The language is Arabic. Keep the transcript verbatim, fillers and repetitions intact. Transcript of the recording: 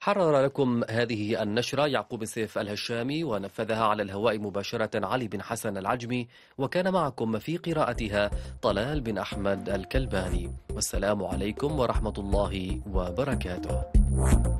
حرر لكم هذه النشرة يعقوب سيف الهشامي، ونفذها على الهواء مباشرة علي بن حسن العجمي، وكان معكم في قراءتها طلال بن أحمد الكلباني. والسلام عليكم ورحمة الله وبركاته.